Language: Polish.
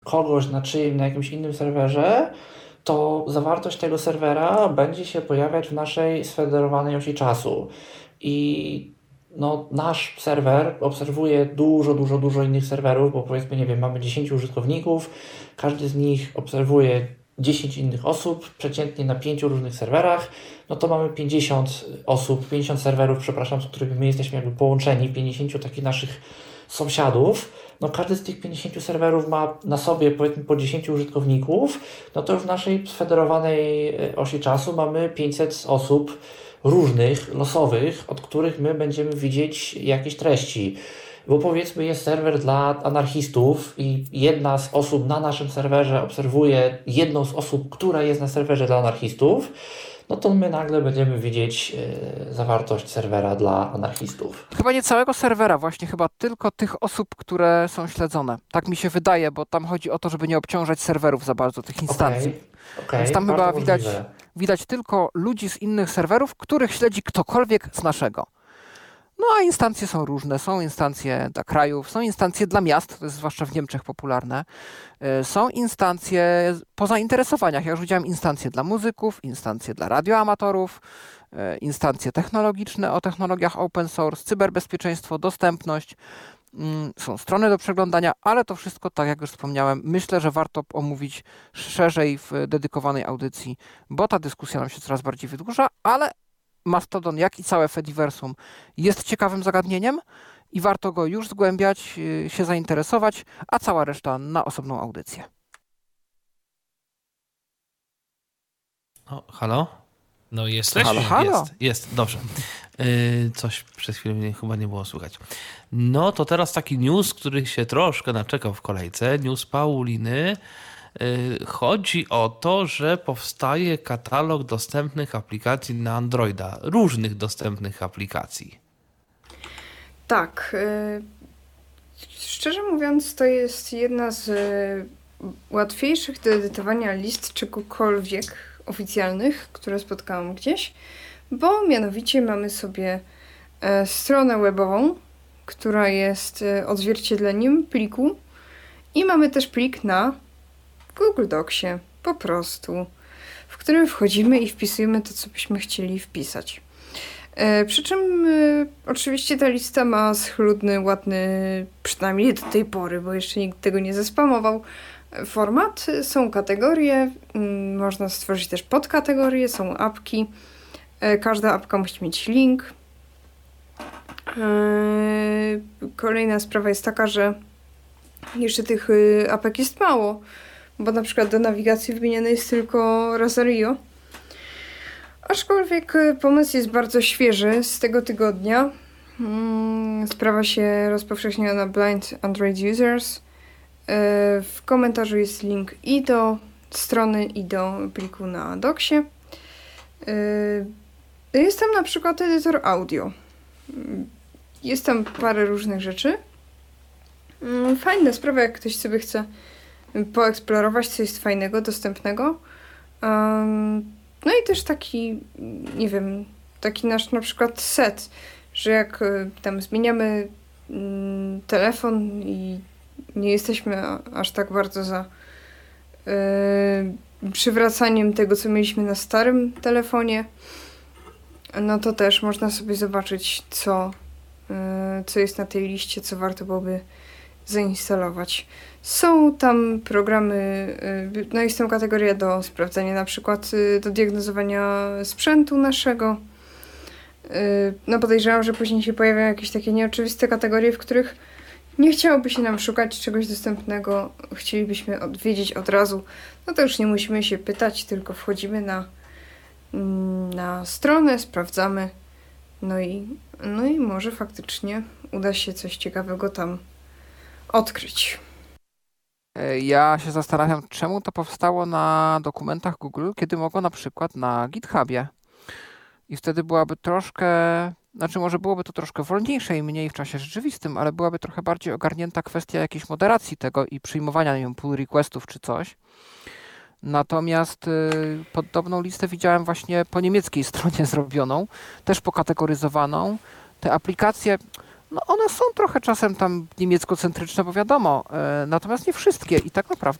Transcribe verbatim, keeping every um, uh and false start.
kogoś na czyim, na jakimś innym serwerze, to zawartość tego serwera będzie się pojawiać w naszej sfederowanej osi czasu. I no, nasz serwer obserwuje dużo, dużo, dużo innych serwerów, bo powiedzmy, nie wiem, mamy dziesięciu użytkowników, każdy z nich obserwuje dziesięć innych osób, przeciętnie na pięciu różnych serwerach, no to mamy pięćdziesiąt osób, pięćdziesiąt serwerów, przepraszam, z którymi my jesteśmy jakby połączeni, pięćdziesięciu takich naszych sąsiadów. No każdy z tych pięćdziesięciu serwerów ma na sobie powiedzmy po dziesięciu użytkowników, no to już w naszej sfederowanej osi czasu mamy pięćset osób różnych, losowych, od których my będziemy widzieć jakieś treści. Bo powiedzmy jest serwer dla anarchistów i jedna z osób na naszym serwerze obserwuje jedną z osób, która jest na serwerze dla anarchistów, no to my nagle będziemy widzieć e, zawartość serwera dla anarchistów. Chyba nie całego serwera, właśnie chyba tylko tych osób, które są śledzone. Tak mi się wydaje, bo tam chodzi o to, żeby nie obciążać serwerów za bardzo, tych instancji. Okay, okay, Więc tam chyba widać, możliwe. widać tylko ludzi z innych serwerów, których śledzi ktokolwiek z naszego. No a instancje są różne. Są instancje dla krajów, są instancje dla miast, to jest zwłaszcza w Niemczech popularne. Są instancje po zainteresowaniach. Ja już widziałem instancje dla muzyków, instancje dla radioamatorów, instancje technologiczne o technologiach open source, cyberbezpieczeństwo, dostępność. Są strony do przeglądania, ale to wszystko, tak jak już wspomniałem, myślę, że warto omówić szerzej w dedykowanej audycji, bo ta dyskusja nam się coraz bardziej wydłuża, ale Mastodon, jak i całe Fediversum jest ciekawym zagadnieniem i warto go już zgłębiać, się zainteresować, a cała reszta na osobną audycję. O, halo? No jesteś? Halo, halo. Jest, jest, dobrze. Yy, coś przez chwilę mnie chyba nie było słychać. No to teraz taki news, który się troszkę naczekał w kolejce. News Pauliny. Yy, chodzi o to, że powstaje katalog dostępnych aplikacji na Androida. Różnych dostępnych aplikacji. Tak. Yy, szczerze mówiąc, to jest jedna z yy, łatwiejszych do edytowania list czegokolwiek oficjalnych, które spotkałam gdzieś, bo mianowicie mamy sobie e, stronę webową, która jest e, odzwierciedleniem pliku i mamy też plik na Google Docsie, po prostu, w którym wchodzimy i wpisujemy to, co byśmy chcieli wpisać. E, przy czym e, oczywiście ta lista ma schludny, ładny, przynajmniej do tej pory, bo jeszcze nikt tego nie zespamował, format. Są kategorie, można stworzyć też podkategorie, są apki. Każda apka musi mieć link. Kolejna sprawa jest taka, że jeszcze tych apek jest mało, bo na przykład do nawigacji wymienione jest tylko Razario. Aczkolwiek pomysł jest bardzo świeży, z tego tygodnia. Sprawa się rozpowszechniła na Blind Android Users. W komentarzu jest link i do strony, i do pliku na Docsie. Jest tam na przykład edytor audio. Jest tam parę różnych rzeczy. Fajna sprawa, jak ktoś sobie chce poeksplorować, co jest fajnego, dostępnego. No i też taki, nie wiem, taki nasz na przykład set, że jak tam zmieniamy telefon i nie jesteśmy aż tak bardzo za yy, przywracaniem tego, co mieliśmy na starym telefonie, no to też można sobie zobaczyć, co, yy, co jest na tej liście, co warto byłoby zainstalować. Są tam programy, yy, no jest tam kategoria do sprawdzania, na przykład yy, do diagnozowania sprzętu naszego. Yy, no podejrzewam, że później się pojawią jakieś takie nieoczywiste kategorie, w których nie chciałoby się nam szukać czegoś dostępnego, chcielibyśmy odwiedzić od razu, no to już nie musimy się pytać, tylko wchodzimy na, na stronę, sprawdzamy, no i, no i może faktycznie uda się coś ciekawego tam odkryć. Ja się zastanawiam, czemu to powstało na dokumentach Google, kiedy mogło na przykład na GitHubie. I wtedy byłaby troszkę... Znaczy może byłoby to troszkę wolniejsze i mniej w czasie rzeczywistym, ale byłaby trochę bardziej ogarnięta kwestia jakiejś moderacji tego i przyjmowania, nie wiem, pull requestów czy coś. Natomiast y, podobną listę widziałem właśnie po niemieckiej stronie zrobioną, też pokategoryzowaną. Te aplikacje, No one są trochę czasem tam niemieckocentryczne, bo wiadomo, e, natomiast nie wszystkie i tak naprawdę